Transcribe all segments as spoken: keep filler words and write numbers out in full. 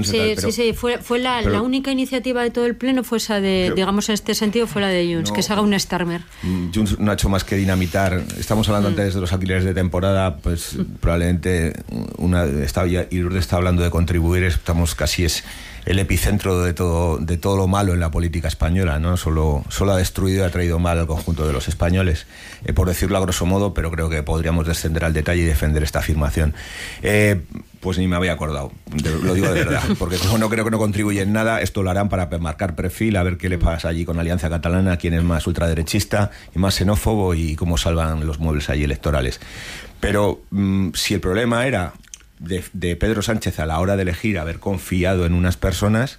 Junts sí, y tal, pero, sí, sí, fue, fue la, pero, la única iniciativa de todo el pleno fue esa de, pero, digamos en este sentido, fue la de Junts, no, que se haga un Starmer. Junts no ha hecho más que dinamitar. Estamos hablando mm. antes de los alquileres de temporada, pues mm. probablemente una está, Irurde está hablando de contribuir, estamos casi es el epicentro de todo, de todo lo malo en la política española, ¿no? Solo, solo ha destruido y ha traído mal al conjunto de los españoles, eh, por decirlo a grosso modo, pero creo que podríamos descender al detalle y defender esta afirmación. Eh, pues ni me había acordado, de, lo digo de verdad, porque como no creo que no contribuye en nada, esto lo harán para marcar perfil, a ver qué le pasa allí con la Alianza Catalana, quién es más ultraderechista y más xenófobo y cómo salvan los muebles allí electorales. Pero mmm, si el problema era De, de Pedro Sánchez a la hora de elegir haber confiado en unas personas,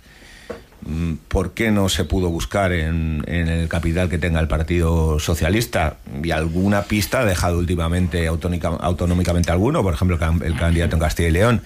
¿por qué no se pudo buscar en, en el capital que tenga el Partido Socialista? Y alguna pista ha dejado últimamente autónica, autonómicamente alguno, por ejemplo el, el candidato en Castilla y León.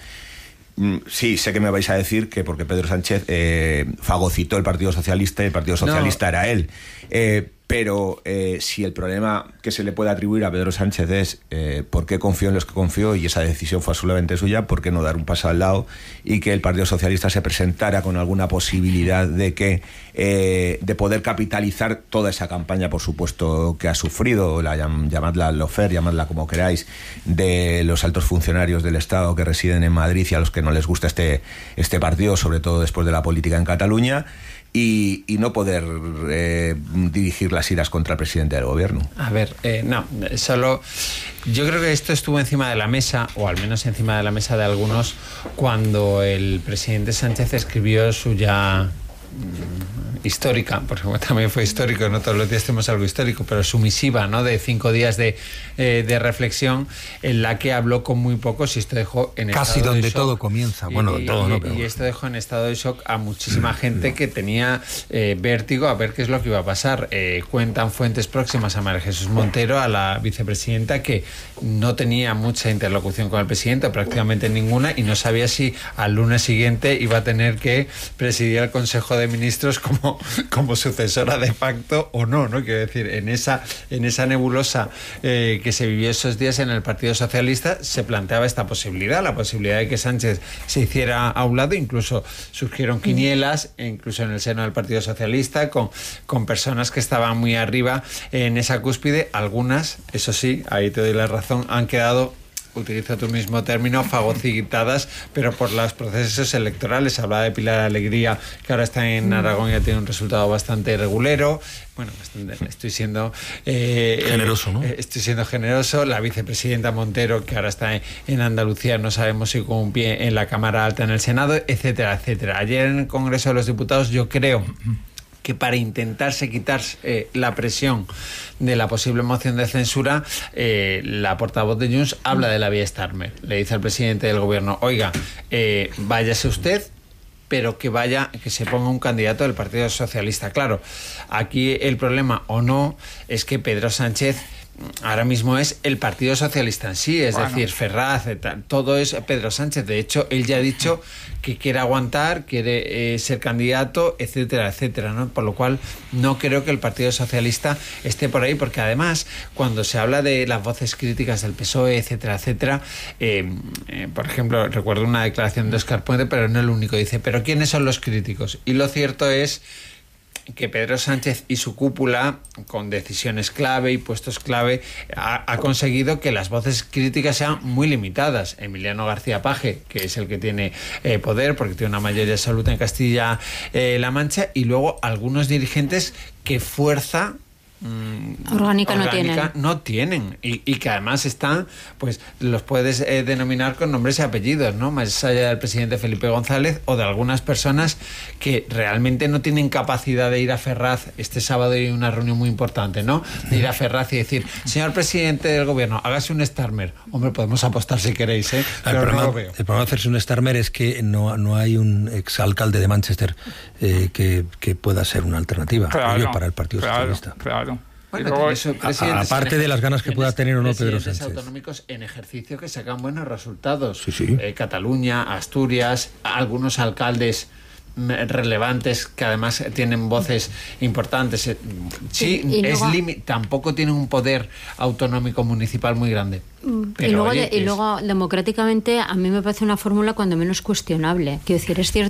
Sí, sé que me vais a decir que porque Pedro Sánchez eh, fagocitó el Partido Socialista y el Partido Socialista no. era él. Eh, pero eh, si el problema que se le puede atribuir a Pedro Sánchez es eh, por qué confió en los que confió y esa decisión fue absolutamente suya, ¿por qué no dar un paso al lado y que el Partido Socialista se presentara con alguna posibilidad de que eh, de poder capitalizar toda esa campaña, por supuesto, que ha sufrido, la, llamadla lofer, llamadla como queráis, de los altos funcionarios del Estado que residen en Madrid y a los que no les gusta este, este partido, sobre todo después de la política en Cataluña? Y, y no poder eh, dirigir las iras contra el presidente del gobierno. A ver, eh, no, solo yo creo que esto estuvo encima de la mesa, o al menos encima de la mesa de algunos, cuando el presidente Sánchez escribió su ya histórica, porque también fue histórico, no todos los días tenemos algo histórico, pero su misiva, ¿no?, de cinco días de, eh, de reflexión, en la que habló con muy pocos, y esto dejó en casi estado donde de shock, todo comienza, bueno, y, todo y, no, pero... y esto dejó en estado de shock a muchísima gente que tenía eh, vértigo a ver qué es lo que iba a pasar. Eh, cuentan fuentes próximas a María Jesús Montero, a la vicepresidenta, que no tenía mucha interlocución con el presidente, prácticamente ninguna, y no sabía si al lunes siguiente iba a tener que presidir el Consejo de Ministros como, como sucesora de facto o no, ¿no? Quiero decir, en esa, en esa nebulosa eh, que se vivió esos días en el Partido Socialista, se planteaba esta posibilidad, la posibilidad de que Sánchez se hiciera a un lado. Incluso surgieron quinielas, incluso en el seno del Partido Socialista, con, con personas que estaban muy arriba en esa cúspide. Algunas, eso sí, ahí te doy la razón, han quedado, utilizo tu mismo término, fagocitadas, pero por los procesos electorales. Hablaba de Pilar Alegría, que ahora está en Aragón y ya tiene un resultado bastante regulero. Bueno, estoy siendo eh, generoso, ¿no? Eh, estoy siendo generoso. La vicepresidenta Montero, que ahora está en Andalucía, no sabemos si con un pie en la Cámara Alta, en el Senado, etcétera, etcétera. Ayer en el Congreso de los Diputados, yo creo que para intentarse quitar eh, la presión de la posible moción de censura, eh, la portavoz de Junts habla de la vía Starmer. Le dice al presidente del gobierno, oiga, eh, váyase usted, pero que vaya, que se ponga un candidato del Partido Socialista. Claro, aquí el problema, o no, es que Pedro Sánchez ahora mismo es el Partido Socialista en sí, es bueno. decir, Ferraz, todo es Pedro Sánchez. De hecho, él ya ha dicho que quiere aguantar, quiere eh, ser candidato, etcétera, etcétera, ¿no? Por lo cual no creo que el Partido Socialista esté por ahí, porque además, cuando se habla de las voces críticas del P S O E, etcétera, etcétera, eh, eh, por ejemplo, recuerdo una declaración de Óscar Puente, pero no el único, dice, ¿pero quiénes son los críticos? Y lo cierto es que Pedro Sánchez y su cúpula, con decisiones clave y puestos clave, ha, ha conseguido que las voces críticas sean muy limitadas. Emiliano García Paje, que es el que tiene eh, poder, porque tiene una mayoría absoluta en Castilla-La eh, Mancha, y luego algunos dirigentes que fuerza Mm, orgánica, orgánica no tienen, no tienen y, y que además están, pues los puedes eh, denominar con nombres y apellidos, ¿no? Más allá del presidente Felipe González o de algunas personas que realmente no tienen capacidad de ir a Ferraz. Este sábado hay una reunión muy importante, ¿no? De ir a Ferraz y decir, señor presidente del gobierno, hágase un Starmer. Hombre, podemos apostar si queréis, ¿eh? Pero el, problema, no lo veo. el problema de hacerse un Starmer es que no, no hay un exalcalde de Manchester eh, que, que pueda ser una alternativa claro, yo, para el Partido claro, Socialista. Claro. Bueno, luego, eso, a, aparte de las ganas que pueda tener o no Pedro Sánchez. Autonómicos en ejercicio que sacan buenos resultados. Sí, sí. Eh, Cataluña, Asturias, algunos alcaldes relevantes que además tienen voces importantes. Sí, y, y es luego, limi- tampoco tienen un poder autonómico municipal muy grande. Pero, y luego, oye, de, y es... luego democráticamente a mí me parece una fórmula cuando menos cuestionable. Quiero decir, es cierto